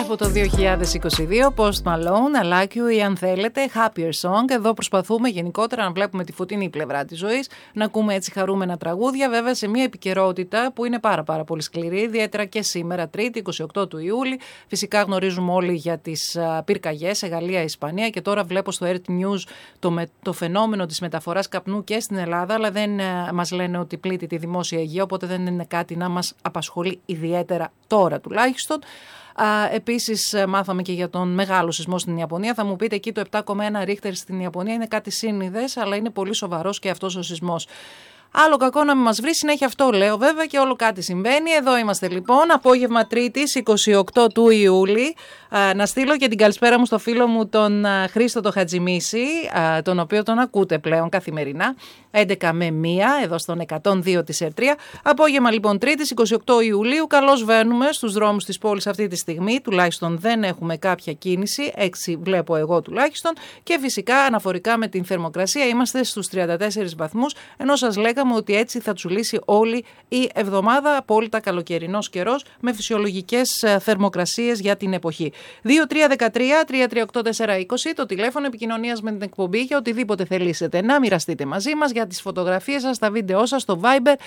από το 2022, Post Malone, I Like You ή αν θέλετε Happier Song. Εδώ προσπαθούμε γενικότερα να βλέπουμε τη φωτεινή πλευρά της ζωής, να ακούμε έτσι χαρούμενα τραγούδια, βέβαια σε μια επικαιρότητα που είναι πάρα πολύ σκληρή, ιδιαίτερα και σήμερα, Τρίτη, 28 του Ιούλη. Φυσικά γνωρίζουμε όλοι για τις πυρκαγιές σε Γαλλία, Ισπανία και τώρα βλέπω στο RT News το φαινόμενο της μεταφοράς καπνού και στην Ελλάδα, αλλά δεν μας λένε ότι πλήττει τη δημόσια υγεία, οπότε δεν είναι κάτι να μας απασχολεί ιδιαίτερα τώρα τουλάχιστον. Επίσης μάθαμε και για τον μεγάλο σεισμό στην Ιαπωνία. Θα μου πείτε εκεί το 7,1 ρίχτερ στην Ιαπωνία είναι κάτι σύνηδες, αλλά είναι πολύ σοβαρός και αυτός ο σεισμός. Άλλο κακό να μην μας βρει, συνέχεια αυτό λέω βέβαια και όλο κάτι συμβαίνει. Εδώ είμαστε λοιπόν, απόγευμα Τρίτης, 28 του Ιούλη. Να στείλω και την καλησπέρα μου στο φίλο μου τον Χρήστο το Χατζημίση, τον οποίο τον ακούτε πλέον καθημερινά, 11 με 1, εδώ στον 102 της ΕΡΤΡΙΑ. Απόγευμα λοιπόν Τρίτης, 28 Ιουλίου, καλώς βαίνουμε στους δρόμους της πόλης αυτή τη στιγμή, τουλάχιστον δεν έχουμε κάποια κίνηση, 6 βλέπω εγώ τουλάχιστον, και φυσικά αναφορικά με την θερμοκρασία είμαστε στους 34 βαθμούς, ενώ σας λέγαμε ότι έτσι θα τσουλήσει όλη η εβδομάδα, απόλυτα καλοκαιρινός καιρός με φυσιολογικές θερμοκρασίες για την εποχή. 2313-338-420 το τηλέφωνο επικοινωνίας με την εκπομπή για οτιδήποτε θελήσετε να μοιραστείτε μαζί μας, για τις φωτογραφίες σας, τα βίντεό σας στο Viber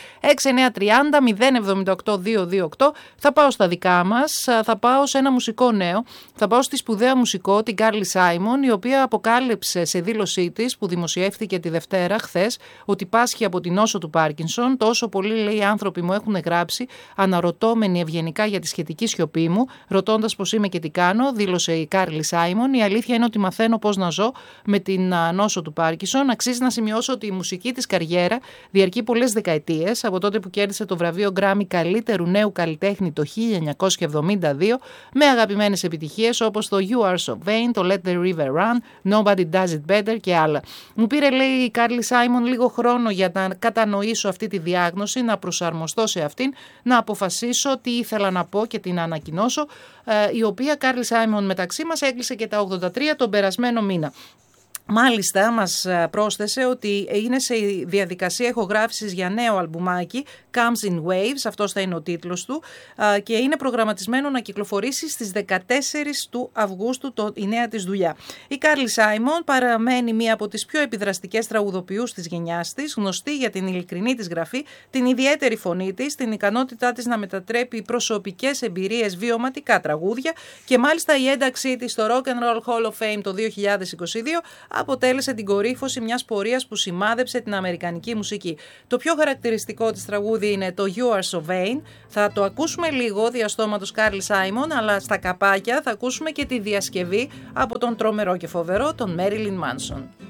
6930-078-228. Θα πάω στα δικά μας, θα πάω σε ένα μουσικό νέο, θα πάω στη σπουδαία μουσικό την Κάρλι Σάιμον, η οποία αποκάλυψε σε δήλωσή της που δημοσιεύτηκε τη Δευτέρα χθες ότι πάσχει από την νόσο του Πάρκινσον. Τόσο πολλοί, λέει, άνθρωποι μου έχουν γράψει, αναρωτώμενοι ευγενικά για τη σχετική σιωπή μου, ρωτώντας πώς είμαι και τι κάνω, δήλωσε η Κάρλι Σάιμον. Η αλήθεια είναι ότι μαθαίνω πώς να ζω με την νόσο του Πάρκινσον. Αξίζει να σημειώσω ότι η μουσική της καριέρα διαρκεί πολλές δεκαετίες, από τότε που κέρδισε το βραβείο Γκράμι καλύτερου νέου καλλιτέχνη το 1972, με αγαπημένες επιτυχίες όπως το You Are So Vain, το Let the River Run, Nobody Does It Better και άλλα. Μου πήρε, λέει, η Κάρλι Σάιμον λίγο χρόνο για να κατανοήσω αυτή τη διάγνωση, να προσαρμοστώ σε αυτήν, να αποφασίσω τι ήθελα να πω και την ανακοινώσω, η οποία Κάρλι Σάιμον μεταξύ μας έκλεισε και τα 83 τον περασμένο μήνα. Μάλιστα μας πρόσθεσε ότι είναι σε διαδικασία ηχογράφησης για νέο αλμπουμάκι, Comes in Waves, αυτός θα είναι ο τίτλος του, και είναι προγραμματισμένο να κυκλοφορήσει στις 14 του Αυγούστου η νέα της δουλειά. Η Κάρλι Σάιμον παραμένει μία από τις πιο επιδραστικές τραγουδοποιούς της γενιάς της, γνωστή για την ειλικρινή της γραφή, την ιδιαίτερη φωνή της, την ικανότητά της να μετατρέπει προσωπικές εμπειρίες βιωματικά τραγούδια, και μάλιστα η ένταξή της στο Rock and Roll Hall of Fame το 2022 αποτέλεσε την κορύφωση μιας πορείας που σημάδεψε την αμερικανική μουσική. Το πιο χαρακτηριστικό της τραγούδι είναι το You Are So Vain. Θα το ακούσουμε λίγο διαστόματος Κάρλι Σάιμον, αλλά στα καπάκια θα ακούσουμε και τη διασκευή από τον τρομερό και φοβερό τον Marilyn Manson.